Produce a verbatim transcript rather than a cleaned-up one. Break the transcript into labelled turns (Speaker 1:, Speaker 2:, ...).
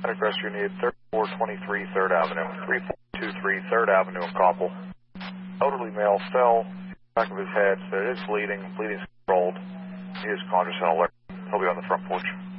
Speaker 1: Medic rescue needed thirty-four twenty-three third Avenue, three four two three third Avenue in Coppell. Elderly male fell in the back of his head, so it is bleeding. Bleeding is controlled. He is conscious and alert. He'll be on the front porch.